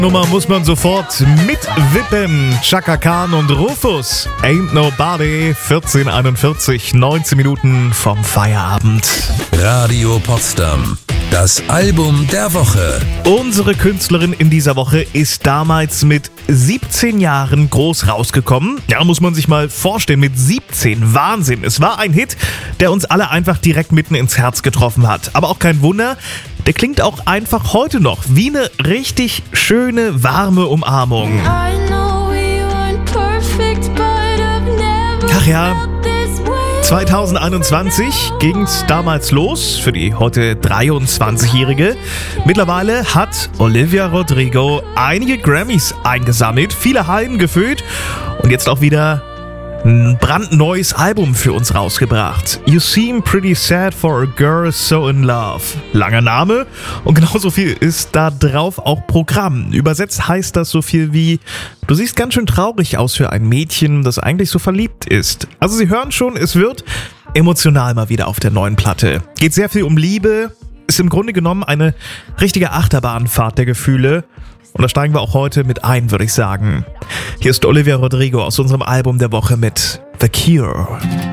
Nummer muss man sofort mitwippen. Chaka Khan und Rufus. Ain't Nobody. 14:41, 19 Minuten vom Feierabend. Radio Potsdam. Das Album der Woche. Unsere Künstlerin in dieser Woche ist damals mit 17 Jahren groß rausgekommen. Ja, muss man sich mal vorstellen, mit 17. Wahnsinn. Es war ein Hit, der uns alle einfach direkt mitten ins Herz getroffen hat. Aber auch kein Wunder, der klingt auch einfach heute noch wie eine richtig schöne, warme Umarmung. Ach ja, 2021 ging's damals los für die heute 23-Jährige. Mittlerweile hat Olivia Rodrigo einige Grammys eingesammelt, viele Hallen gefüllt und jetzt auch wieder ein brandneues Album für uns rausgebracht. You Seem Pretty Sad for a Girl So in Love. Langer Name und genauso viel ist da drauf auch Programm. Übersetzt heißt das so viel wie: Du siehst ganz schön traurig aus für ein Mädchen, das eigentlich so verliebt ist. Also Sie hören schon, es wird emotional mal wieder auf der neuen Platte. Geht sehr viel um Liebe, ist im Grunde genommen eine richtige Achterbahnfahrt der Gefühle. Und da steigen wir auch heute mit ein, würde ich sagen. Hier ist Olivia Rodrigo aus unserem Album der Woche mit The Cure.